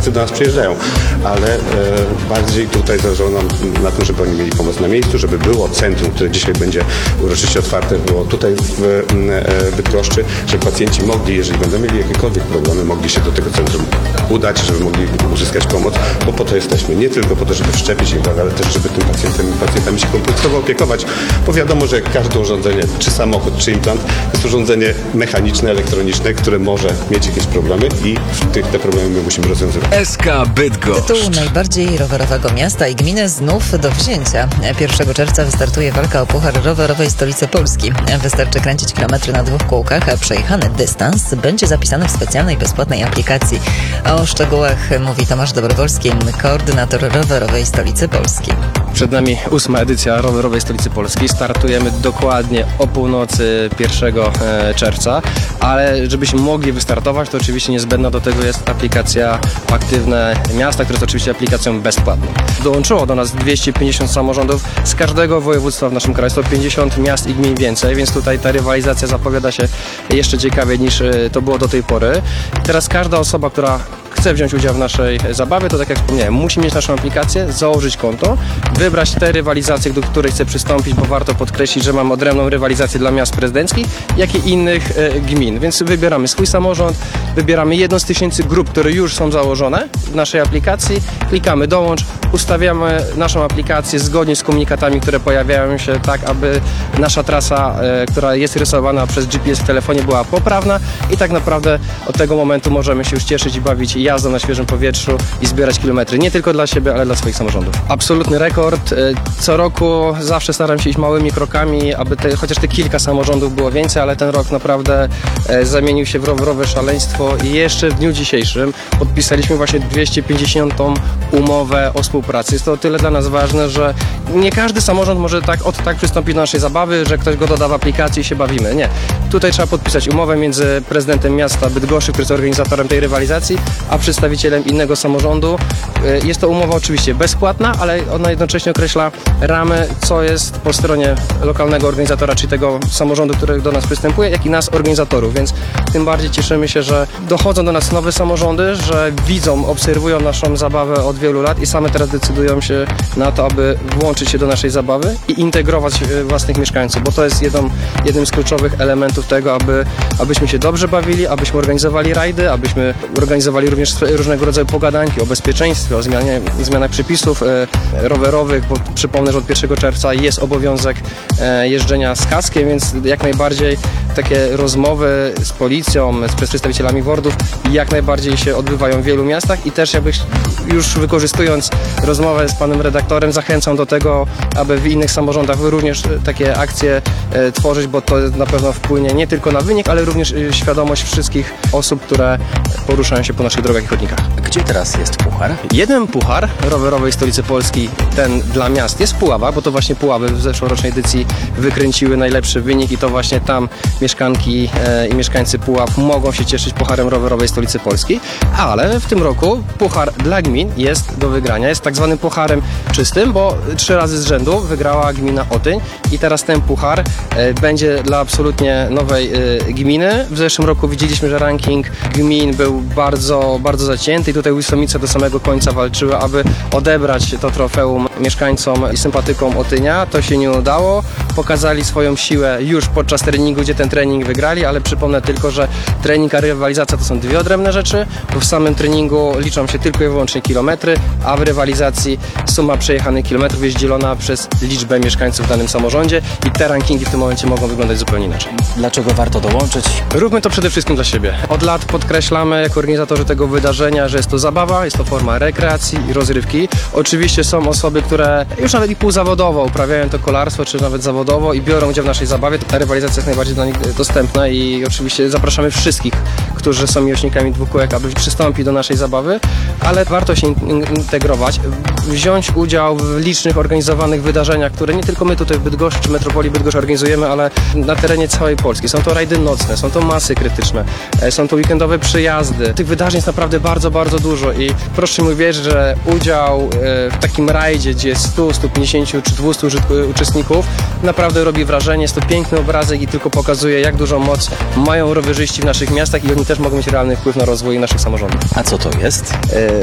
wszyscy do nas przyjeżdżają, ale bardziej tutaj zależało nam na tym, żeby oni mieli pomoc na miejscu, żeby było centrum, które dzisiaj będzie uroczyście otwarte, było tutaj w Bydgoszczy, żeby pacjenci mogli, jeżeli będą mieli jakiekolwiek problemy, mogli się do tego centrum udać, żeby mogli uzyskać pomoc, bo po to jesteśmy. Nie tylko po to, żeby wszczepić ich, ale też, żeby tym pacjentami się kompleksowo opiekować, bo wiadomo, że każde urządzenie, czy samochód, czy implant, jest urządzenie mechaniczne, elektroniczne, które może mieć jakieś problemy i te problemy my musimy rozwiązywać. SK Bydgoszcz. Tytuł najbardziej rowerowego miasta i gminy znów do wzięcia. 1 czerwca wystartuje walka o puchar rowerowej stolicy Polski. Wystarczy kręcić kilometry na 2 kółkach, a przejechany dystans będzie zapisany w specjalnej, bezpłatnej aplikacji. O szczegółach mówi Tomasz Dobrowolski, koordynator rowerowej stolicy Polski. Przed nami 8. edycja rowerowej stolicy Polski. Startujemy dokładnie o północy 1 czerwca, ale żebyśmy mogli wystartować, to oczywiście niezbędna do tego jest aplikacja Aktywne Miasta, która jest oczywiście aplikacją bezpłatną. Dołączyło do nas 250 samorządów z każdego województwa w naszym kraju, 150 miast i gmin więcej, więc tutaj ta rywalizacja zapowiada się jeszcze ciekawiej niż to było do tej pory. Teraz każda osoba, która chce wziąć udział w naszej zabawie, to tak jak wspomniałem, musi mieć naszą aplikację, założyć konto, wybrać te rywalizacje, do której chce przystąpić, bo warto podkreślić, że mamy odrębną rywalizację dla miast prezydenckich, jak i innych gmin. Więc wybieramy swój samorząd, wybieramy jedną z 1000 grup, które już są założone w naszej aplikacji, klikamy dołącz, ustawiamy naszą aplikację zgodnie z komunikatami, które pojawiają się tak, aby nasza trasa, która jest rysowana przez GPS w telefonie, była poprawna i tak naprawdę od tego momentu możemy się już cieszyć i bawić jazdą na świeżym powietrzu i zbierać kilometry nie tylko dla siebie, ale dla swoich samorządów. Absolutny rekord. Co roku zawsze staram się iść małymi krokami, aby chociaż te kilka samorządów było więcej, ale ten rok naprawdę zamienił się w rowerowe szaleństwo i jeszcze w dniu dzisiejszym podpisaliśmy właśnie 250. umowę o współpracy. Jest to o tyle dla nas ważne, że nie każdy samorząd może tak przystąpić do naszej zabawy, że ktoś go doda w aplikacji i się bawimy. Nie. Tutaj trzeba podpisać umowę między prezydentem miasta Bydgoszczy, który jest organizatorem tej rywalizacji, a przedstawicielem innego samorządu. Jest to umowa oczywiście bezpłatna, ale ona jednocześnie określa ramy, co jest po stronie lokalnego organizatora, czyli tego samorządu, który do nas przystępuje, jak i nas, organizatorów, więc tym bardziej cieszymy się, że dochodzą do nas nowe samorządy, że widzą, obserwują naszą zabawę od wielu lat i same teraz decydują się na to, aby włączyć się do naszej zabawy i integrować własnych mieszkańców, bo to jest jednym z kluczowych elementów tego, abyśmy się dobrze bawili, abyśmy organizowali rajdy, abyśmy organizowali również różnego rodzaju pogadanki o bezpieczeństwie, o zmianach przepisów rowerowych, bo przypomnę, że od 1 czerwca jest obowiązek jeżdżenia z kaskiem, więc jak najbardziej takie rozmowy z policją, z przedstawicielami WORD-ów jak najbardziej się odbywają w wielu miastach i też już wykorzystując rozmowę z panem redaktorem zachęcam do tego, aby w innych samorządach również takie akcje tworzyć, bo to na pewno wpłynie nie tylko na wynik, ale również świadomość wszystkich osób, które poruszają się po naszych drogach i chodnikach. Gdzie teraz jest puchar? Jeden puchar rowerowej stolicy Polski, ten dla miast, jest w Puławach, bo to właśnie Puławy w zeszłorocznej edycji wykręciły najlepszy wynik i to właśnie tam mieszkanki i mieszkańcy Puław mogą się cieszyć pucharem rowerowej stolicy Polski, ale w tym roku puchar dla gmin jest do wygrania. Jest tak zwanym pucharem czystym, bo 3 razy z rzędu wygrała gmina Otyń i teraz ten puchar będzie dla absolutnie nowej gminy. W zeszłym roku widzieliśmy, że ranking gmin był bardzo, bardzo zacięty i tutaj Łysomice do samego końca walczyły, aby odebrać to trofeum mieszkańcom i sympatykom Otynia. To się nie udało. Pokazali swoją siłę już podczas treningu, gdzie ten trening wygrali, ale przypomnę tylko, że trening a rywalizacja to są dwie odrębne rzeczy, bo w samym treningu liczą się tylko i wyłącznie kilometry, a w rywalizacji suma przejechanych kilometrów jest dzielona przez liczbę mieszkańców w danym samorządzie i te rankingi w tym momencie mogą wyglądać zupełnie inaczej. Dlaczego warto dołączyć? Róbmy to przede wszystkim dla siebie. Od lat podkreślamy jako organizatorzy tego wydarzenia, że jest to zabawa, jest to forma rekreacji i rozrywki. Oczywiście są osoby, które już nawet i półzawodowo uprawiają to kolarstwo, czy nawet zawodowo i biorą udział w naszej zabawie. Ta rywalizacja jest najbardziej dla nich dostępna i oczywiście zapraszamy wszystkich, którzy są miłośnikami dwukółek, aby przystąpić do naszej zabawy, ale warto się integrować, wziąć udział w licznych organizowanych wydarzeniach, które nie tylko my tutaj w Bydgoszczy czy metropolii Bydgoszcz organizujemy, ale na terenie całej Polski. Są to rajdy nocne, są to masy krytyczne, są to weekendowe przyjazdy. Tych wydarzeń jest naprawdę bardzo, bardzo dużo i proszę mi wierzyć, że udział w takim rajdzie, gdzie jest 100, 150 czy 200 uczestników, naprawdę robi wrażenie. Jest to piękny obrazek i tylko pokazuje, jak dużą moc mają rowerzyści w naszych miastach i oni też mogą mieć realny wpływ na rozwój naszych samorządów. A co to jest?